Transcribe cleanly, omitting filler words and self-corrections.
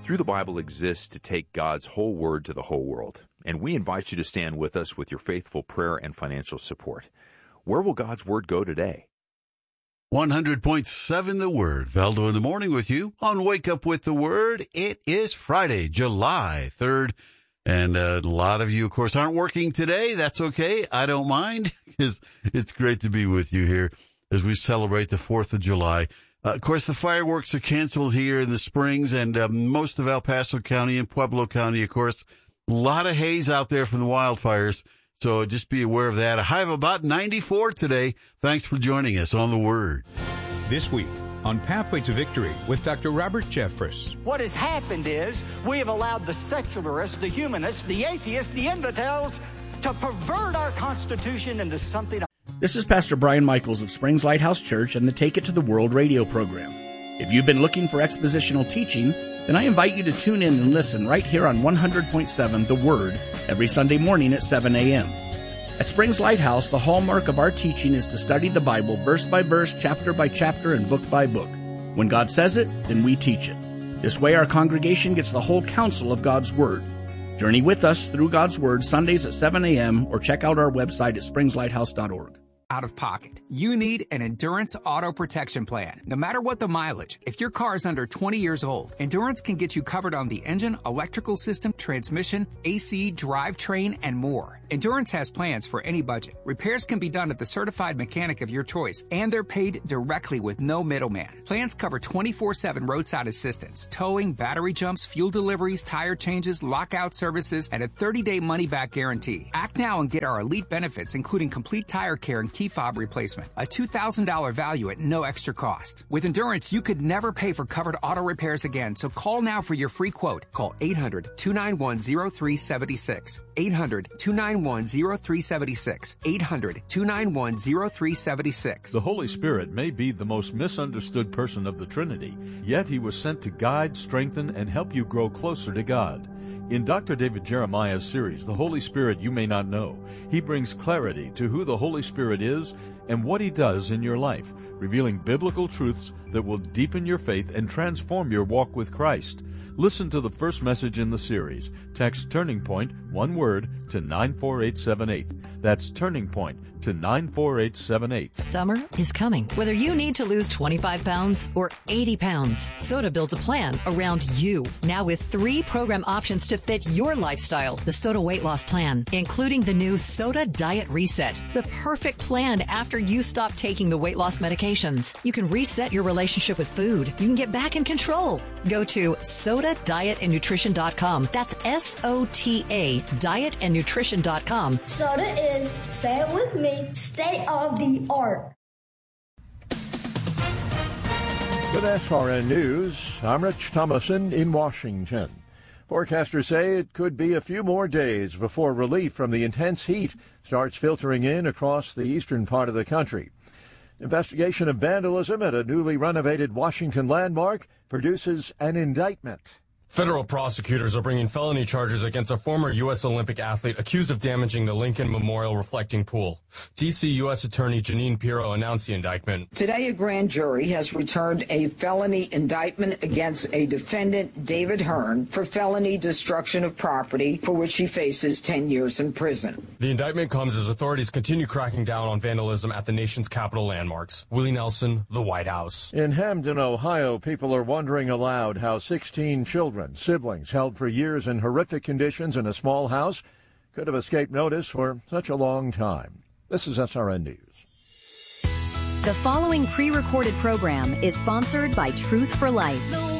Through the Bible exists to take God's whole word to the whole world, and we invite you to stand with us with your faithful prayer and financial support. Where will God's word go today? 100.7 The Word. Valdo in the morning with you on Wake Up with the Word. It is Friday, July 3rd, and a lot of you, of course, aren't working today. That's okay. I don't mind, because it's great to be with you here as we celebrate the 4th of July. Of course, the fireworks are canceled here in the Springs and most of El Paso County and Pueblo County, of course. A lot of haze out there from the wildfires, so just be aware of that. A high of about 94 today. Thanks for joining us on The Word. This week on Pathway to Victory with Dr. Robert Jeffress. What has happened is we have allowed the secularists, the humanists, the atheists, the infidels to pervert our Constitution into something. This is Pastor Brian Michaels of Springs Lighthouse Church and the Take It to the World radio program. If you've been looking for expositional teaching, then I invite you to tune in and listen right here on 100.7 The Word every Sunday morning at 7 a.m. At Springs Lighthouse, the hallmark of our teaching is to study the Bible verse by verse, chapter by chapter, and book by book. When God says it, then we teach it. This way our congregation gets the whole counsel of God's Word. Journey with us through God's Word Sundays at 7 a.m. or check out our website at springslighthouse.org. Out of pocket. You need an Endurance Auto Protection Plan. No matter what the mileage, if your car is under 20 years old, Endurance can get you covered on the engine, electrical system, transmission, AC, drivetrain, and more. Endurance has plans for any budget. Repairs can be done at the certified mechanic of your choice, and they're paid directly with no middleman. Plans cover 24/7 roadside assistance, towing, battery jumps, fuel deliveries, tire changes, lockout services, and a 30-day money-back guarantee. Act now and get our elite benefits, including complete tire care and key fob replacement, a $2,000 value at no extra cost. With Endurance, you could never pay for covered auto repairs again, so call now for your free quote. Call 800-291-0376. 800-291-0376. 800-291-0376. The Holy Spirit may be the most misunderstood person of the Trinity, yet He was sent to guide, strengthen, and help you grow closer to God. In Dr. David Jeremiah's series, The Holy Spirit You May Not Know, he brings clarity to who the Holy Spirit is and what He does in your life, revealing biblical truths that will deepen your faith and transform your walk with Christ. Listen to the first message in the series. Text Turning Point, one word, to 94878. That's Turning Point to 94878. Summer is coming. Whether you need to lose 25 pounds or 80 pounds, SOTA builds a plan around you. Now with 3 program options to fit your lifestyle. The SOTA Weight Loss Plan, including the new SOTA Diet Reset, the perfect plan after you stop taking the weight loss medications. You can reset your relationship with food. You can get back in control. Go to SOTADietandNutrition.com. That's SOTA dietandnutrition.com. SOTA is, say it with me, state of the art. With SRN News, I'm Rich Thomason in Washington. Forecasters say it could be a few more days before relief from the intense heat starts filtering in across the eastern part of the country. Investigation of vandalism at a newly renovated Washington landmark produces an indictment. Federal prosecutors are bringing felony charges against a former U.S. Olympic athlete accused of damaging the Lincoln Memorial reflecting pool. D.C. U.S. Attorney Jeanine Pirro announced the indictment. Today, a grand jury has returned a felony indictment against a defendant, David Hearn, for felony destruction of property, for which he faces 10 years in prison. The indictment comes as authorities continue cracking down on vandalism at the nation's capital landmarks. Willie Nelson, the White House. In Hamden, Ohio, people are wondering aloud how 16 siblings held for years in horrific conditions in a small house could have escaped notice for such a long time. This is SRN News. The following pre-recorded program is sponsored by Truth for Life.